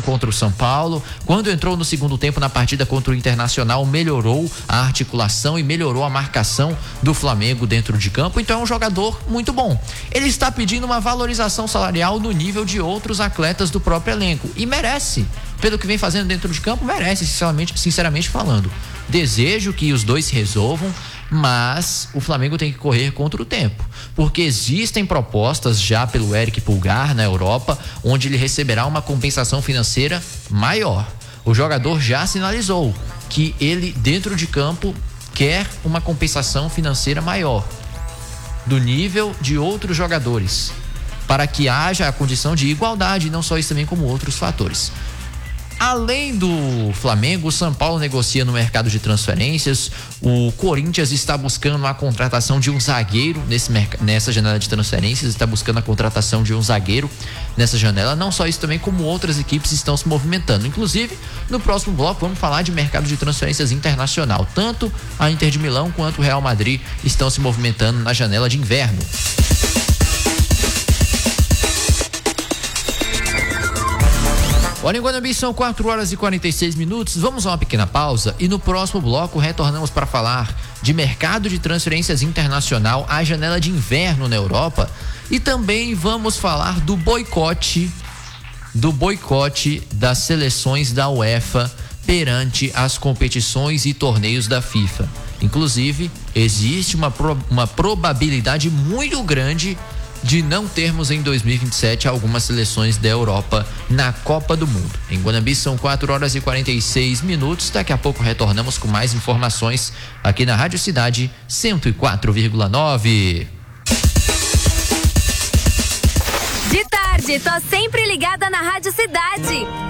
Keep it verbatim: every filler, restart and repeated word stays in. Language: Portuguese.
contra o São Paulo. Quando entrou no segundo tempo na partida contra o Internacional, melhorou a articulação e melhorou a marcação do Flamengo dentro de campo. Então é um jogador muito bom. Ele está pedindo uma valorização salarial no nível de outros atletas do próprio elenco e merece. Pelo que vem fazendo dentro de campo, merece, sinceramente, sinceramente falando. Desejo que os dois se resolvam, mas o Flamengo tem que correr contra o tempo, porque existem propostas já pelo Eric Pulgar na Europa, onde ele receberá uma compensação financeira maior. O jogador já sinalizou que ele, dentro de campo, quer uma compensação financeira maior, do nível de outros jogadores, para que haja a condição de igualdade, e não só isso também, como outros fatores. Além do Flamengo, o São Paulo negocia no mercado de transferências. O Corinthians está buscando a contratação de um zagueiro nesse, nessa janela de transferências, está buscando a contratação de um zagueiro nessa janela. Não só isso também, como outras equipes estão se movimentando. Inclusive, no próximo bloco vamos falar de mercado de transferências internacional. Tanto a Inter de Milão quanto o Real Madrid estão se movimentando na janela de inverno. Olha, em Guanambi são quatro horas e quarenta e seis minutos. Vamos a uma pequena pausa e no próximo bloco retornamos para falar de mercado de transferências internacional, a janela de inverno na Europa, e também vamos falar do boicote do boicote das seleções da UEFA perante as competições e torneios da FIFA. Inclusive, existe uma, pro, uma probabilidade muito grande de não termos em dois mil e vinte e sete algumas seleções da Europa na Copa do Mundo. Em Guanambi são quatro horas e quarenta e seis minutos. Daqui a pouco retornamos com mais informações aqui na Rádio Cidade cento e quatro vírgula nove. De tarde, tô sempre ligada na Rádio Cidade.